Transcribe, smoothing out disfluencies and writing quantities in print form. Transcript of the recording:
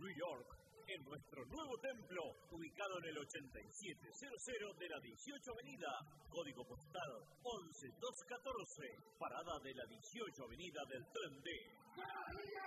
New York, en nuestro nuevo templo, ubicado en el 8700 de la 18 Avenida, código postal 11214, parada de la 18 Avenida del Tren D.